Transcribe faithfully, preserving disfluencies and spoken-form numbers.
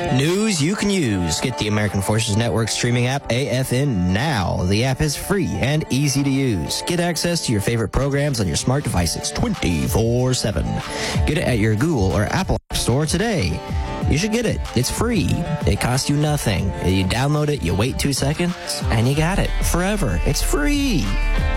News you can use. Get the American Forces Network streaming app A F N now. The app is free and easy to use. Get access to your favorite programs on your smart devices twenty-four seven. Get it at your Google or Apple App Store today. You should get it. It's free. It costs you nothing. You download it, you wait two seconds, and you got it forever. It's free.